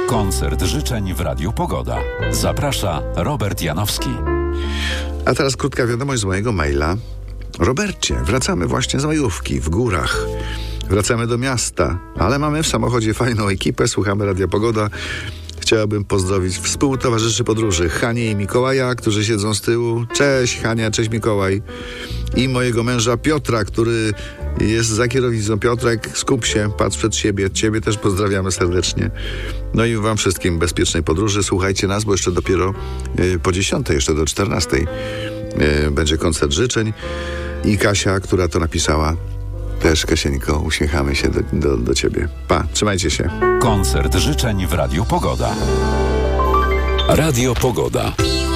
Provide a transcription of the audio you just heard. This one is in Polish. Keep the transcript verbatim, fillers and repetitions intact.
Koncert życzeń w Radiu Pogoda. Zaprasza Robert Janowski. A teraz krótka wiadomość z mojego maila. Robercie, wracamy właśnie z majówki w górach. Wracamy do miasta, ale mamy w samochodzie fajną ekipę, słuchamy Radia Pogoda. Chciałabym pozdrowić współtowarzyszy podróży Hanię i Mikołaja, którzy siedzą z tyłu. Cześć Hania, cześć Mikołaj. I mojego męża Piotra, który jest za kierownicą. Piotrek, skup się, patrz przed siebie. Ciebie też pozdrawiamy serdecznie. No i wam wszystkim bezpiecznej podróży. Słuchajcie nas, bo jeszcze dopiero yy, po dziesiątej, jeszcze do czternastej yy, będzie koncert życzeń. I Kasia, która to napisała, też, Kasieńko, uśmiechamy się do, do, do ciebie. Pa, trzymajcie się. Koncert życzeń w Radiu Pogoda. Radio Pogoda.